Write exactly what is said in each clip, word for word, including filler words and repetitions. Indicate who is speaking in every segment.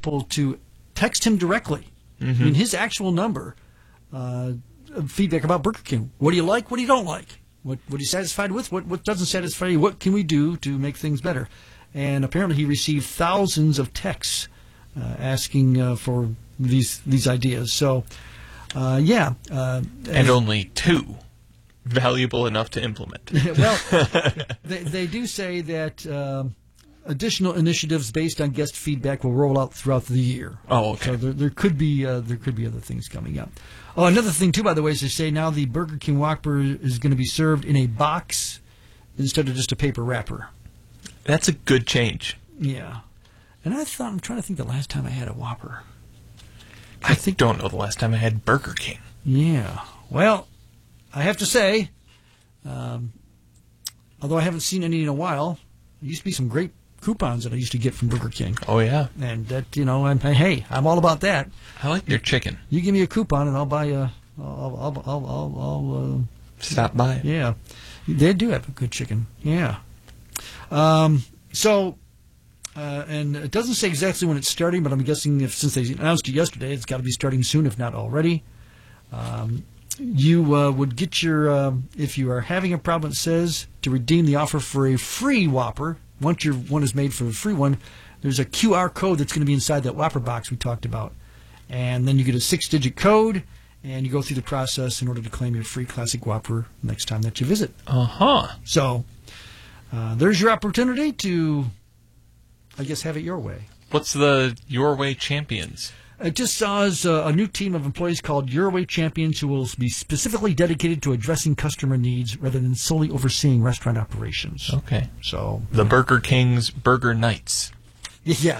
Speaker 1: people to text him directly. Mm-hmm. I mean, his actual number, uh, feedback about Burger King. What do you like? What do you don't like? What what are you satisfied with? What what doesn't satisfy you? What can we do to make things better? And apparently he received thousands of texts uh, asking uh, for these these ideas. So, uh, yeah. Uh,
Speaker 2: and only two valuable enough to implement.
Speaker 1: Well, they, they do say that uh, additional initiatives based on guest feedback will roll out throughout the year.
Speaker 2: Oh, okay.
Speaker 1: So there, there could be uh, there could be other things coming up. Oh, another thing too, by the way, is they say now the Burger King Whopper is going to be served in a box instead of just a paper wrapper.
Speaker 2: That's a good change.
Speaker 1: Yeah, and I thought I'm trying to think the last time I had a Whopper.
Speaker 2: I, I think don't know the last time I had Burger King.
Speaker 1: Yeah, well. I have to say, um, although I haven't seen any in a while, there used to be some great coupons that I used to get from Burger King.
Speaker 2: Oh, yeah.
Speaker 1: And that, you know, I'm, hey, I'm all about that.
Speaker 2: I like their chicken.
Speaker 1: You give me a coupon and I'll buy a, I'll, I'll, I'll, I'll, I'll uh,
Speaker 2: stop by.
Speaker 1: Yeah. They do have a good chicken. Yeah. Um, so, uh, and it doesn't say exactly when it's starting, but I'm guessing if since they announced it yesterday, it's got to be starting soon, if not already. Um, You uh, would get your, uh, if you are having a problem, it says, to redeem the offer for a free Whopper. Once your one is made for a free one, there's a Q R code that's going to be inside that Whopper box we talked about. And then you get a six-digit code, and you go through the process in order to claim your free Classic Whopper next time that you visit.
Speaker 2: Uh-huh.
Speaker 1: So uh, there's your opportunity to, I guess, have it your way.
Speaker 2: What's the Your Way Champions?
Speaker 1: It just saws uh, a new team of employees called Your Way Champions who will be specifically dedicated to addressing customer needs rather than solely overseeing restaurant operations.
Speaker 2: Okay.
Speaker 1: So
Speaker 2: the Burger King's Burger Knights.
Speaker 1: Yeah.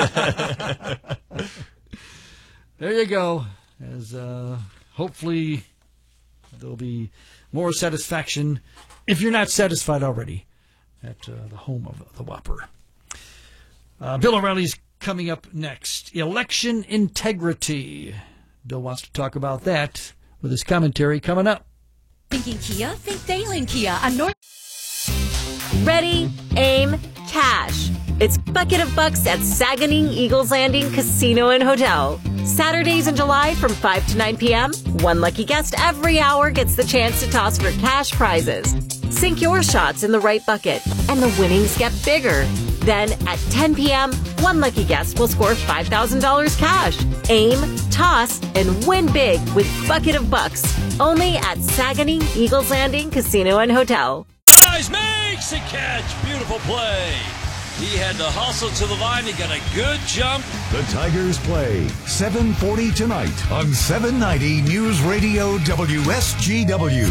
Speaker 1: There you go. As uh, hopefully there'll be more satisfaction if you're not satisfied already at uh, the home of the Whopper. Uh, Bill O'Reilly's coming up next. Election integrity. Bill wants to talk about that with his commentary coming up.
Speaker 3: Thinking Kia? Think Dayland Kia on North.
Speaker 4: Ready, aim, cash. It's Bucket of Bucks at Saganing Eagles Landing Casino and Hotel. Saturdays in July from five to nine p.m. One lucky guest every hour gets the chance to toss for cash prizes. Sink your shots in the right bucket, and the winnings get bigger. Then at ten p.m., one lucky guest will score five thousand dollars cash. Aim, toss, and win big with Bucket of Bucks. Only at Saganing Eagles Landing Casino and Hotel.
Speaker 5: Guys makes a catch. Beautiful play. He had to hustle to the line. He got a good jump.
Speaker 6: The Tigers play seven forty tonight on seven ninety News Radio W S G W.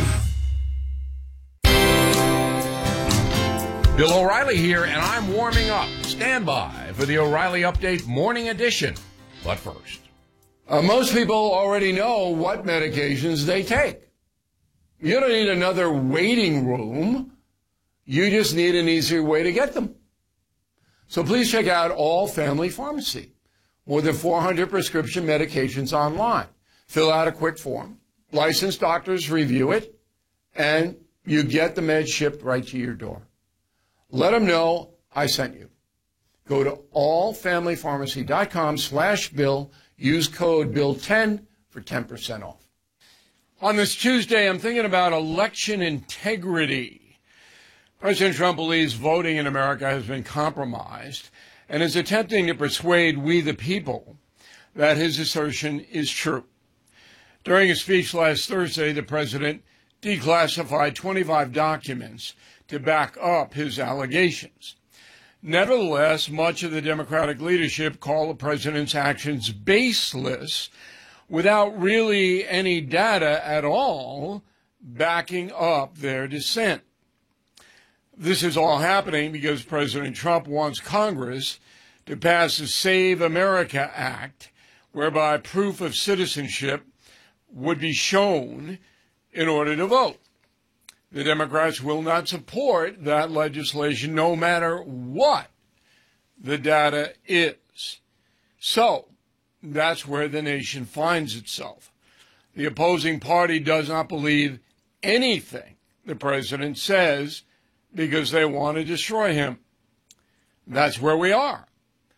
Speaker 7: Bill O'Reilly here, and I'm warming up. Stand by for the O'Reilly Update Morning Edition. But first, uh, most people already know what medications they take. You don't need another waiting room. You just need an easier way to get them. So please check out All Family Pharmacy. More than four hundred prescription medications online. Fill out a quick form. Licensed doctors review it, and you get the meds shipped right to your door. Let them know I sent you. Go to allfamilypharmacy.com slash Bill. Use code Bill ten for ten percent off. On this Tuesday, I'm thinking about election integrity. President Trump believes voting in America has been compromised and is attempting to persuade we the people that his assertion is true. During a speech last Thursday, the president declassified twenty-five documents to back up his allegations. Nevertheless, much of the Democratic leadership call the president's actions baseless without really any data at all backing up their dissent. This is all happening because President Trump wants Congress to pass the Save America Act, whereby proof of citizenship would be shown in order to vote. The Democrats will not support that legislation no matter what the data is. So that's where the nation finds itself. The opposing party does not believe anything the president says because they want to destroy him. That's where we are.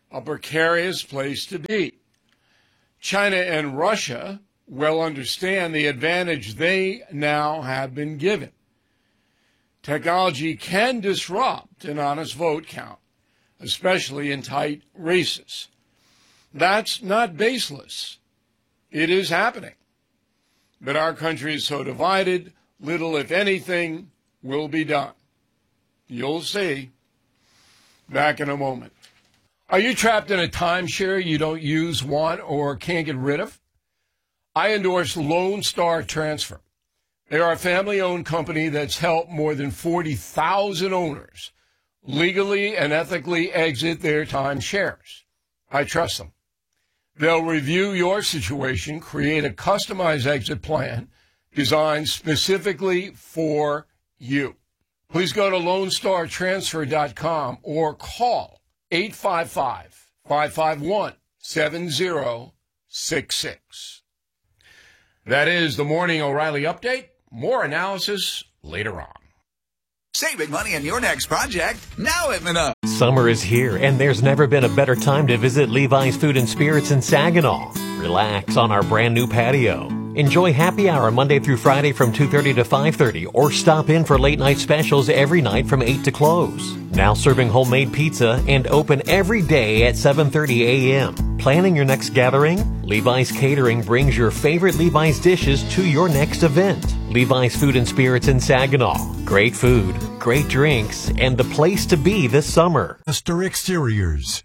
Speaker 7: a precarious place to be. China and Russia well understand the advantage they now have been given. Technology can disrupt an honest vote count, especially in tight races. That's not baseless. It is happening. But our country is so divided, little, if anything, will be done. You'll see. Back in a moment. Are you trapped in a timeshare you don't use, want, or can't get rid of? I endorse Lone Star Transfer. They are a family-owned company that's helped more than forty thousand owners legally and ethically exit their timeshares. I trust them. They'll review your situation, create a customized exit plan designed specifically for you. Please go to lone star transfer dot com or call eight five five, five five one, seven zero six six. That is the Morning O'Reilly Update. More analysis later on.
Speaker 8: Saving money on your next project, now at Menards.
Speaker 9: Summer is here, and there's never been a better time to visit Levi's Food and Spirits in Saginaw. Relax on our brand new patio. Enjoy happy hour Monday through Friday from two thirty to five thirty, or stop in for late night specials every night from eight to close. Now serving homemade pizza and open every day at seven thirty a.m. Planning your next gathering? Levi's Catering brings your favorite Levi's dishes to your next event. Levi's Food and Spirits in Saginaw. Great food, great drinks, and the place to be this summer.
Speaker 6: Master Exteriors.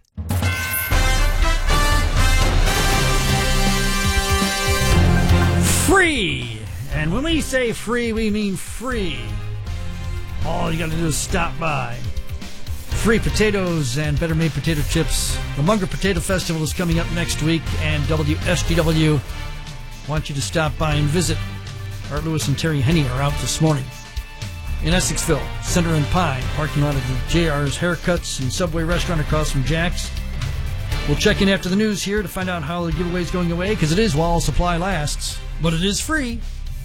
Speaker 1: Free! And when we say free, we mean free. All you got to do is stop by. Free potatoes and better made potato chips. The Munger Potato Festival is coming up next week, and W S G W wants you to stop by and visit. Art Lewis and Terry Henney are out this morning. In Essexville, Center and Pine, parking lot of the J R's Haircuts and Subway restaurant across from Jack's. We'll check in after the news here to find out how the giveaway is going away, because it is while supply lasts, but it is free.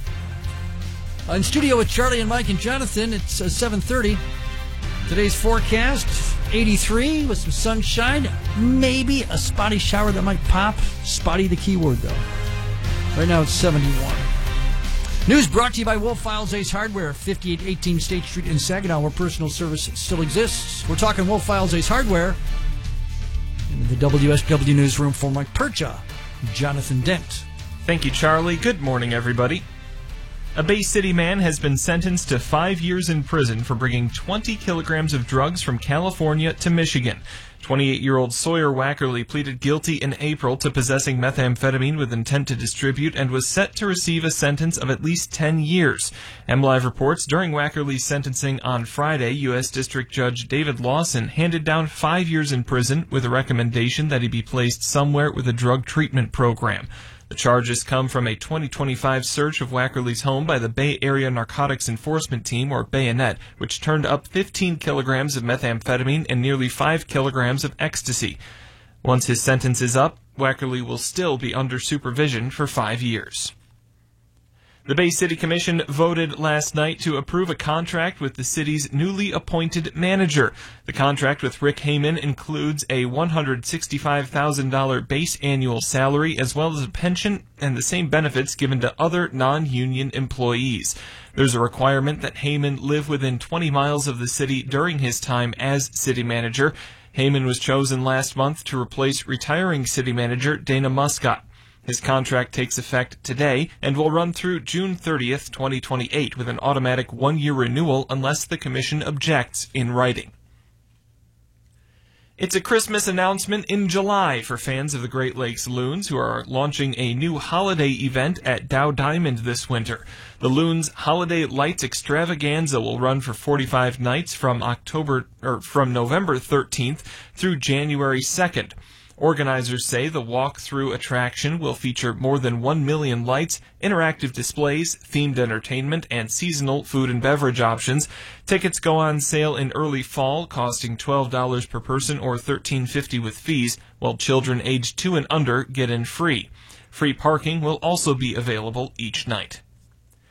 Speaker 1: In studio with Charlie and Mike and Jonathan, it's uh, seven thirty. Today's forecast, eighty-three with some sunshine. Maybe a spotty shower that might pop. Spotty the key word, though. Right now it's seventy-one. News brought to you by Wolf Files Ace Hardware, fifty-eight eighteen State Street in Saginaw, where personal service still exists. We're talking Wolf Files Ace Hardware. In the W S W newsroom for Mike Percha, Jonathan Dent.
Speaker 2: Thank you, Charlie. Good morning, everybody. A Bay City man has been sentenced to five years in prison for bringing twenty kilograms of drugs from California to Michigan. twenty-eight-year-old Sawyer Wackerly pleaded guilty in April to possessing methamphetamine with intent to distribute and was set to receive a sentence of at least ten years. MLive reports during Wackerly's sentencing on Friday, U S District Judge David Lawson handed down five years in prison with a recommendation that he be placed somewhere with a drug treatment program. The charges come from a twenty twenty-five search of Wackerly's home by the Bay Area Narcotics Enforcement Team, or Bayonet, which turned up fifteen kilograms of methamphetamine and nearly five kilograms of ecstasy. Once his sentence is up, Wackerly will still be under supervision for five years. The Bay City Commission voted last night to approve a contract with the city's newly appointed manager. The contract with Rick Heyman includes a one hundred sixty-five thousand dollars base annual salary as well as a pension and the same benefits given to other non-union employees. There's a requirement that Heyman live within twenty miles of the city during his time as city manager. Heyman was chosen last month to replace retiring city manager Dana Muscott. His contract takes effect today and will run through June thirtieth, twenty twenty-eight, with an automatic one-year renewal unless the commission objects in writing. It's a Christmas announcement in July for fans of the Great Lakes Loons, who are launching a new holiday event at Dow Diamond this winter. The Loons Holiday Lights Extravaganza will run for forty-five nights from October or from November thirteenth through January second. Organizers say the walk-through attraction will feature more than one million lights, interactive displays, themed entertainment, and seasonal food and beverage options. Tickets go on sale in early fall, costing twelve dollars per person or thirteen fifty with fees, while children aged two and under get in free. Free parking will also be available each night.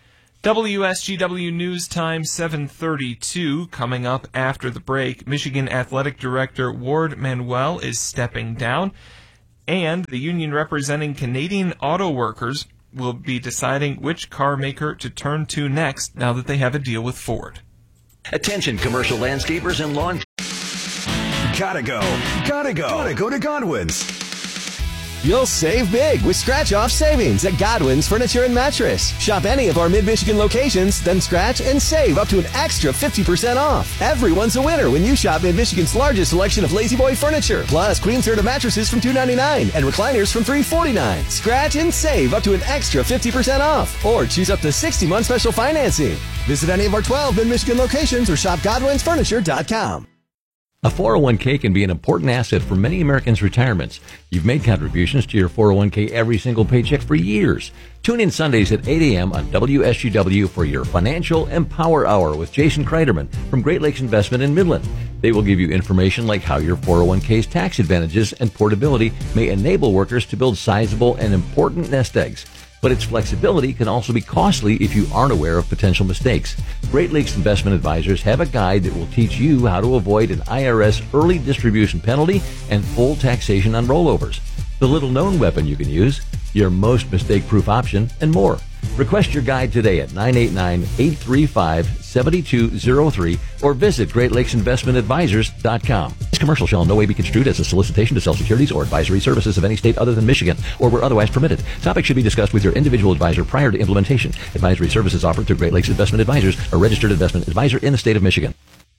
Speaker 2: W S G W News Time seven thirty-two. Coming up after the break, Michigan Athletic Director Ward Manuel is stepping down, and the union representing Canadian auto workers will be deciding which car maker to turn to next now that they have a deal with Ford.
Speaker 10: Attention commercial landscapers and lawn.
Speaker 11: Gotta go. Gotta go. Gotta go to Godwin's. You'll save big with scratch-off savings at Godwin's Furniture and Mattress. Shop any of our mid-Michigan locations, then scratch and save up to an extra fifty percent off. Everyone's a winner when you shop mid-Michigan's largest selection of Lazy Boy furniture, plus Queen Serta mattresses from two ninety-nine and recliners from three forty-nine. Scratch and save up to an extra fifty percent off, or choose up to sixty month special financing. Visit any of our twelve mid-Michigan locations or shop godwins furniture dot com.
Speaker 9: A four oh one k can be an important asset for many Americans' retirements. You've made contributions to your four oh one k every single paycheck for years. Tune in Sundays at eight a.m. on W S G W for your Financial Empower Hour with Jason Kreiderman from Great Lakes Investment in Midland. They will give you information like how your four oh one k's tax advantages and portability may enable workers to build sizable and important nest eggs. But its flexibility can also be costly if you aren't aware of potential mistakes. Great Lakes Investment Advisors have a guide that will teach you how to avoid an I R S early distribution penalty and full taxation on rollovers, the little-known weapon you can use, your most mistake-proof option, and more. Request your guide today at nine eight nine, eight three five, seven two zero three or visit great lakes investment advisors dot com. This commercial shall in no way be construed as a solicitation to sell securities or advisory services of any state other than Michigan or where otherwise permitted. Topics should be discussed with your individual advisor prior to implementation. Advisory services offered through Great Lakes Investment Advisors, a registered investment advisor in the state of Michigan.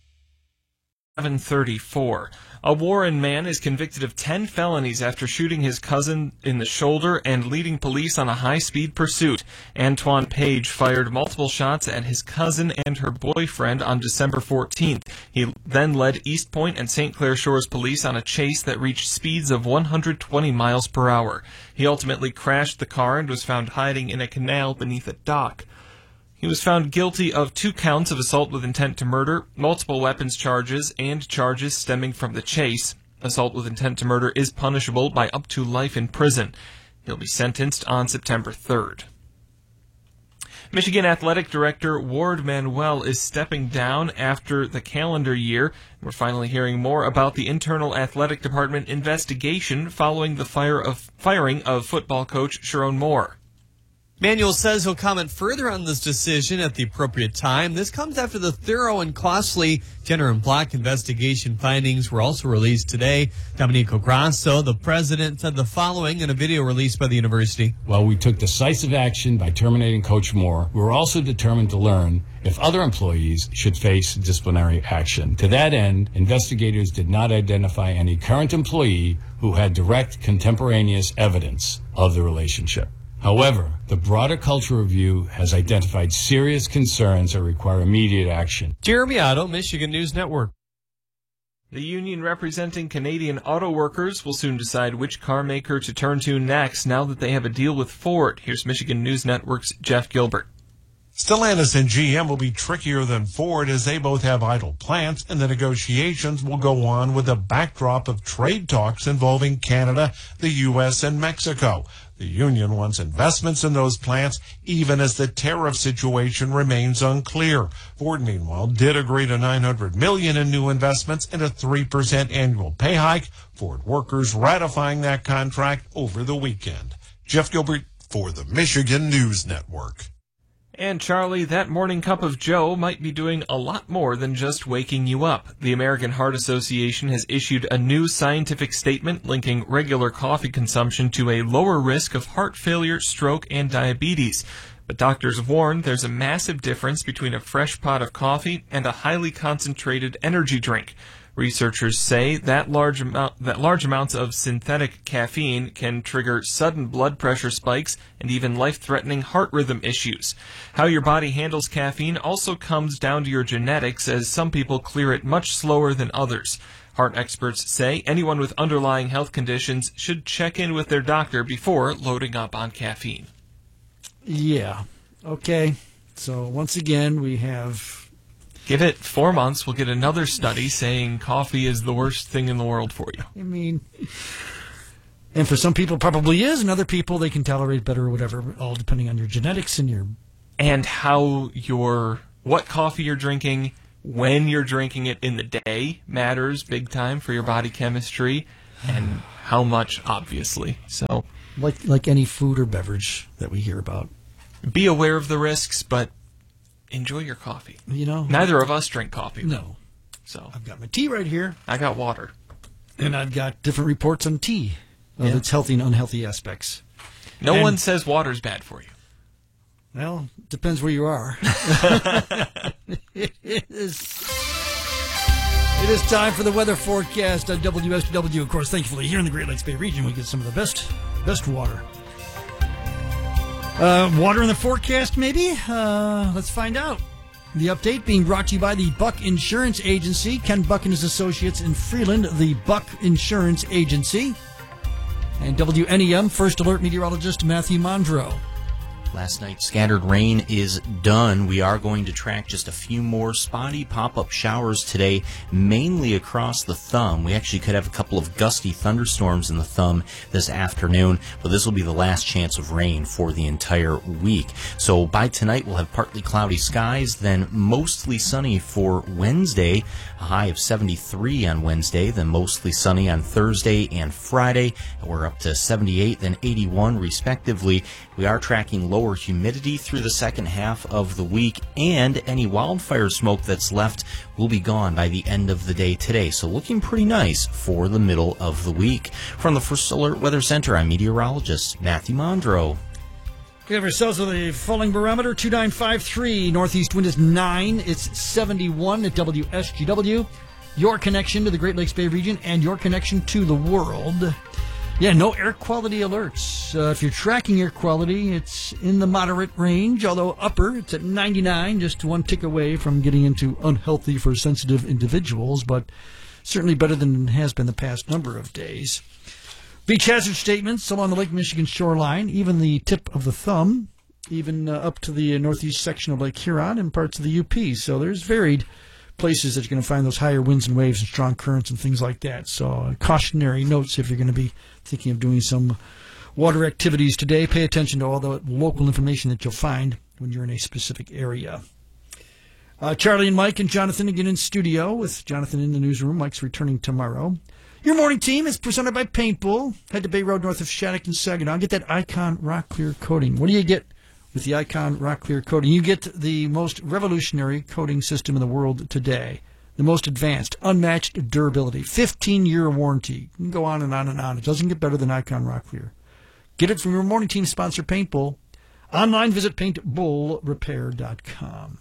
Speaker 2: seven thirty-four. A Warren man is convicted of ten felonies after shooting his cousin in the shoulder and leading police on a high-speed pursuit. Antoine Page fired multiple shots at his cousin and her boyfriend on December fourteenth. He then led East Point and Saint Clair Shores police on a chase that reached speeds of one hundred twenty miles per hour. He ultimately crashed the car and was found hiding in a canal beneath a dock. He was found guilty of two counts of assault with intent to murder, multiple weapons charges, and charges stemming from the chase. Assault with intent to murder is punishable by up to life in prison. He'll be sentenced on September third. Michigan Athletic Director Ward Manuel is stepping down after the calendar year. We're finally hearing more about the internal athletic department investigation following the fire of, firing of football coach Sharon Moore.
Speaker 12: Manuel says he'll comment further on this decision at the appropriate time. This comes after the thorough and costly Jenner and Block investigation findings were also released today. Domenico Grasso, the president, said the following in a video released by the university.
Speaker 13: While we took decisive action by terminating Coach Moore, we were also determined to learn if other employees should face disciplinary action. To that end, investigators did not identify any current employee who had direct contemporaneous evidence of the relationship. However, the broader culture review has identified serious concerns that require immediate action.
Speaker 12: Jeremy Otto, Michigan News Network.
Speaker 2: The union representing Canadian auto workers will soon decide which car maker to turn to next now that they have a deal with Ford. Here's Michigan News Network's Jeff Gilbert.
Speaker 14: Stellantis and G M will be trickier than Ford as they both have idle plants, and the negotiations will go on with a backdrop of trade talks involving Canada, the U S, and Mexico. The union wants investments in those plants, even as the tariff situation remains unclear. Ford, meanwhile, did agree to nine hundred million dollars in new investments and a three percent annual pay hike. Ford workers ratifying that contract over the weekend. Jeff Gilbert for the Michigan News Network.
Speaker 2: And Charlie, that morning cup of joe might be doing a lot more than just waking you up. The American Heart Association has issued a new scientific statement linking regular coffee consumption to a lower risk of heart failure, stroke, and diabetes. But doctors warn there's a massive difference between a fresh pot of coffee and a highly concentrated energy drink. Researchers say that large amount, that large amounts of synthetic caffeine can trigger sudden blood pressure spikes and even life-threatening heart rhythm issues. How your body handles caffeine also comes down to your genetics, as some people clear it much slower than others. Heart experts say anyone with underlying health conditions should check in with their doctor before loading up on caffeine.
Speaker 1: Yeah. Okay. So once again, we have...
Speaker 2: Give it four months, we'll get another study saying coffee is the worst thing in the world for you.
Speaker 1: I mean, and for some people it probably is, and other people they can tolerate better or whatever, all depending on your genetics and your
Speaker 2: and how your what coffee you're drinking, when you're drinking it in the day matters big time for your body chemistry, and how much, obviously. So,
Speaker 1: like like any food or beverage that we hear about,
Speaker 2: be aware of the risks, but enjoy your coffee.
Speaker 1: You know,
Speaker 2: neither of us drink coffee.
Speaker 1: No.
Speaker 2: So
Speaker 1: I've got my tea right here.
Speaker 2: I got water,
Speaker 1: and I've got different reports on tea of
Speaker 2: yeah.
Speaker 1: its healthy and unhealthy aspects.
Speaker 2: No
Speaker 1: and,
Speaker 2: one says water's bad for you.
Speaker 1: Well, depends where you are. it is. It is time for the weather forecast on W S T W. Of course, thankfully, here in the Great Lakes Bay region, we get some of the best, best water. Uh, water in the forecast, maybe? Uh, let's find out. The update being brought to you by the Buck Insurance Agency. Ken Buck and his associates in Freeland, the Buck Insurance Agency. And W N E M First Alert meteorologist Matthew Mondro.
Speaker 15: Last night's scattered rain is done. We are going to track just a few more spotty pop-up showers today, mainly across the thumb. We actually could have a couple of gusty thunderstorms in the thumb this afternoon, but this will be the last chance of rain for the entire week. So by tonight, we'll have partly cloudy skies, then mostly sunny for Wednesday, a high of seventy-three on Wednesday, then mostly sunny on Thursday and Friday. We're up to seventy-eight, then eighty-one respectively. We are tracking lower humidity through the second half of the week, and any wildfire smoke that's left will be gone by the end of the day today. So looking pretty nice for the middle of the week. From the First Alert Weather Center, I'm meteorologist Matthew Mondro.
Speaker 1: We have ourselves with a falling barometer, two nine five three. Northeast wind is nine. It's seventy-one at W S G W. Your connection to the Great Lakes Bay region and your connection to the world. Yeah, no air quality alerts. Uh, if you're tracking air quality, it's in the moderate range, although upper, it's at ninety-nine, just one tick away from getting into unhealthy for sensitive individuals, but certainly better than it has been the past number of days. Beach hazard statements along the Lake Michigan shoreline, even the tip of the thumb, even uh, up to the northeast section of Lake Huron and parts of the U P. So there's varied places that you're going to find those higher winds and waves and strong currents and things like that. So uh, cautionary notes if you're going to be thinking of doing some water activities today. Pay attention to all the local information that you'll find when you're in a specific area. Uh, Charlie and Mike and Jonathan again in studio with Jonathan in the newsroom. Mike's returning tomorrow. Your morning team is presented by Paint Bull. Head to Bay Road north of Shattuck and Saginaw. Get that Icon Rock Clear coating. What do you get with the Icon Rock Clear coating? You get the most revolutionary coating system in the world today. The most advanced, unmatched durability, fifteen-year warranty. You can go on and on and on. It doesn't get better than Icon Rock Clear. Get it from your morning team sponsor, Paint Bull. Online, visit paint bull repair dot com.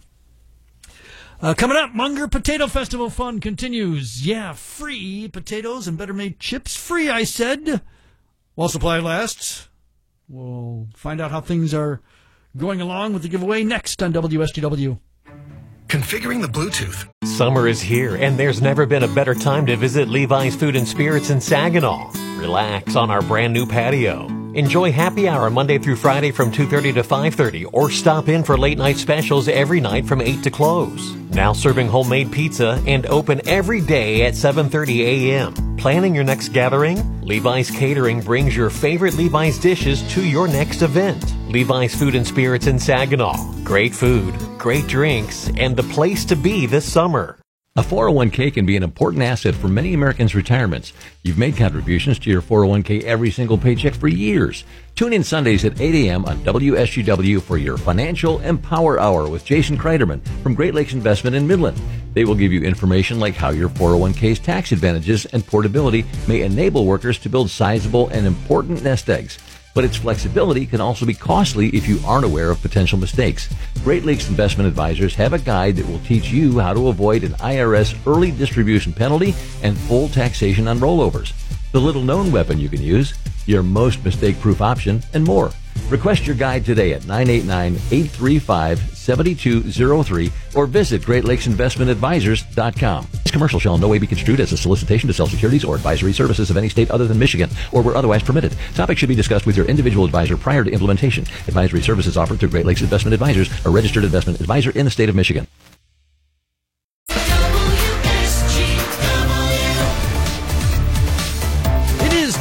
Speaker 1: Uh, coming up, Munger Potato Festival fun continues. Yeah, free potatoes and better-made chips. Free, I said. While supply lasts. We'll find out how things are going along with the giveaway next on W S T W.
Speaker 16: Configuring the Bluetooth.
Speaker 9: Summer is here, and there's never been a better time to visit Levi's Food and Spirits in Saginaw. Relax on our brand new patio. Enjoy happy hour Monday through Friday from two thirty to five thirty, or stop in for late night specials every night from eight to close. Now serving homemade pizza and open every day at seven thirty a.m. Planning your next gathering? Levi's Catering brings your favorite Levi's dishes to your next event. Levi's Food and Spirits in Saginaw. Great food, great drinks, and the place to be this summer.
Speaker 17: A four oh one k can be an important asset for many Americans' retirements. You've made contributions to your four oh one k every single paycheck for years. Tune in Sundays at eight a.m. on W S G W for your Financial Empower Hour with Jason Kreiderman from Great Lakes Investment in Midland. They will give you information like how your four oh one k's tax advantages and portability may enable workers to build sizable and important nest eggs. But its flexibility can also be costly if you aren't aware of potential mistakes. Great Lakes Investment Advisors have a guide that will teach you how to avoid an I R S early distribution penalty and full taxation on rollovers. The little-known weapon you can use, your most mistake-proof option, and more. Request your guide today at nine eight nine, eight three five, seven two zero three or visit great lakes investment advisors dot com. This commercial shall in no way be construed as a solicitation to sell securities or advisory services of any state other than Michigan or where otherwise permitted. Topics should be discussed with your individual advisor prior to implementation. Advisory services offered through Great Lakes Investment Advisors, a registered investment advisor in the state of Michigan.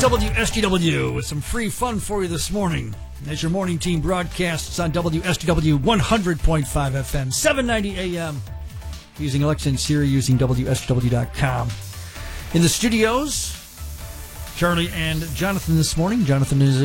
Speaker 1: W S T W with some free fun for you this morning. As your morning team broadcasts on W S T W one hundred point five F M, seven ninety A M, using Alexa and Siri, using W S T W dot com. In the studios, Charlie and Jonathan this morning. Jonathan is